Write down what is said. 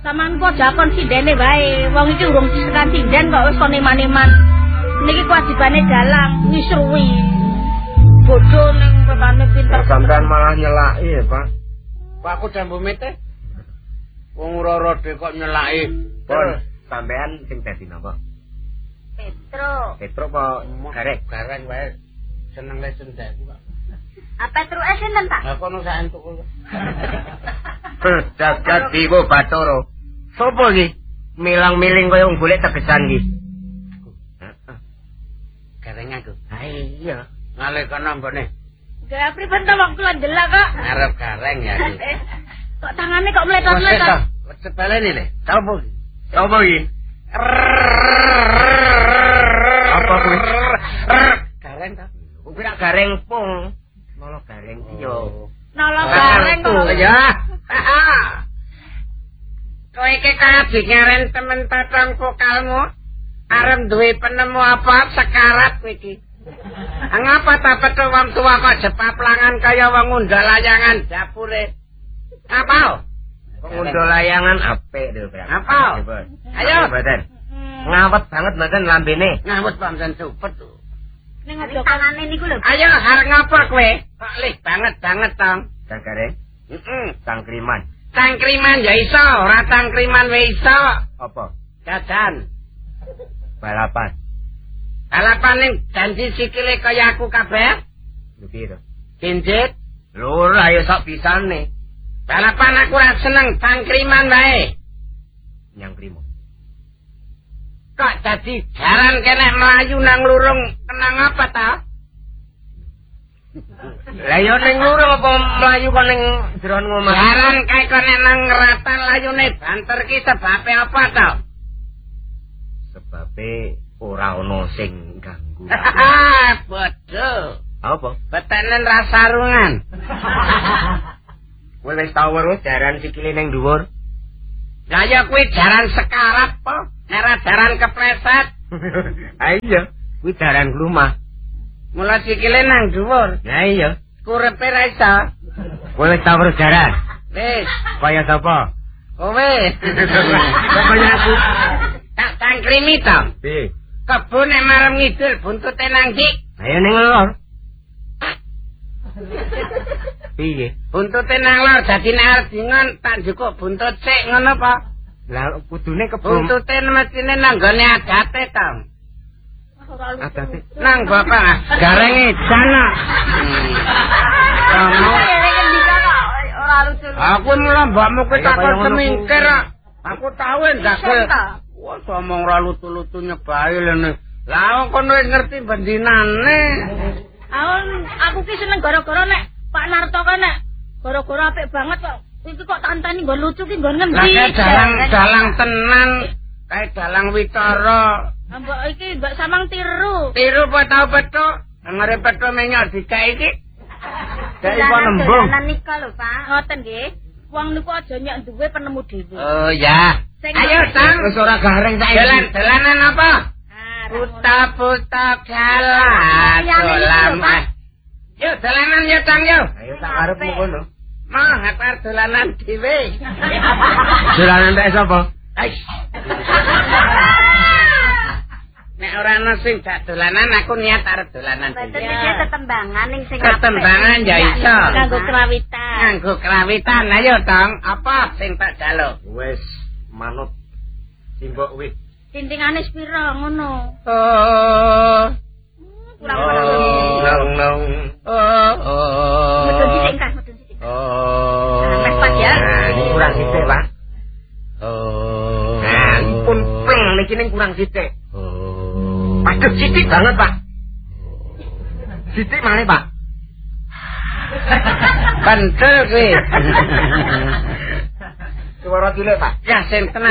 Saman kok jakon sindene wae. Wong iki urung disekan sinden kok wis kon eman-eman. Niki kewajibane dalang wisruwi. Bodho ning pepane pinter. Sampeyan malah nyelaki ya, Pak. Pak aku jambu mete. Wong ora kok nyelaki. Pon, sampeyan sing dadi napa? Petro apa gareng wae. Seneng le sendaku, Pak. Apa Petruke sinten, Pak? Lah kono sak entuk. Jagat Dewa Bathara. Sopo iki? Milang-miling kaya wong golek tegesan iki. Gareng aku. Ha iya. Ngalekana mbone. Gak pripun to wong kula ndelok kok. Arep gareng ya. Kok tangane kok meletot-meletot. Cepelene le. Sopo iki? Sopo iki? Apa kuwi? Gareng ta? Kuwi rak gareng pung. Nolo gareng iya. Nolo gareng kok. Ya. Kowe iki kabeh ngaren temen patang vokalmu. Arep duwe penemu apa sekarat kowe iki. Ngapa ta betul wong tua kok jepaplangan kaya wong ngundal layangan dapure? Apa? Ngundal layangan apik lho, Pak. Apa? Ayo. Mboten. Ngawet banget mboten lambene. Ngawet pancen cepet. Ning aja kanane niku lho. Ayo arep ngapa kowe? Kok lih banget tong. Cangkare? Cangkriman. Cangkriman ya iso, ora cangkriman wae iso. Apa? Jajan. Balapan. Balapan ning janji sikile kaya aku kabeh. Lho piye to? Pinjit. Lho ora ya sak pisane. Balapan aku ora seneng cangkriman wae. Nyangkrimo. Kok dadi jaran kene mlayu nang lurung kenang apa ta? Lah yo ning lurung apa mlayu kok ning jeron ngomah? Jaran kae kene nang ngratan layune banter ki sebabe apa ta? Sebabe ora ana sing ganggu. Bodoh. Apa? Betenen rasarungan. Kowe wis tau weruh jaran sikile ning dhuwur? Lah ya kuwi jaran sekarat po, ora jaran kepleset. Ha iya, kuwi jaran glumah. Mula sikile nang dhuwur. Lah iya, kurepe ra iso. kowe wis tau weruh jaran? Wis, Kaya sapa? kowe. Kaya aku. Tak cangkrimi to. Piye? Kebun nek marem ngidul buntute nang ndi? Ayo ning lor. Piye? Buntute nang lor dadi nek arep dingon tak njukuk buntut sik ngono apa? Lah kudune kebun. Buntute mestine nang gone adate to. Adate. Nang bapak garenge jana. Kamu Ora lucu. aku mula mbakmu kowe takon semingkir. Aku tau ndagel. Wah, omong ora lutu-lutu nyebae lene. Lah kono wis ngerti bendinane. Aku ki seneng gara-gara nek Pak Narto kan nek gara-gara apik banget kok. Iki kok tantani nggon lucu ki nggon ngendi? Lah dalang tenan. Kae dalang Witara. Mbok iki mbak samang tiru. Tiru apa tau petuk? Ngare petuk menyok dikae iki. Dek iku nembung. Dolanan nika lho, Pak. Ngoten nggih. Wong niku aja nyek duwe penemu dhewe. Oh ya. Ayo Sang, Wis ora gareng saiki. Dolanan apa? Puta-puta galah. Dolanan. Yuk dolanan ya Sang yo. Ayo tak karepmu kono. Mau ngapar dolanan dhewe. Dolanan tek sapa? Ais. Nek ora ana sing dak dolanan aku niat arep dolanan Betul dhewe. iki tetembangan ning sing Tetembangan ya iso. Kanggo krawitan. Nganggo krawitan ayo Tong, apa sing tak jaluk? Wis manut simbok wis. Tintingane pira ngono. Oh. Kurang-kurang. Nong. Medun sithik Kang, medun sithik. Wes pas ya. Ini kurang sithik, Pak. Oh. Nah, pun pleng niki ning kurang sithik. Padahal sithik banget, Pak. Sithik maneh, Pak. Kentel kuwi. Suara cilik, Pak. Ya sing tenan.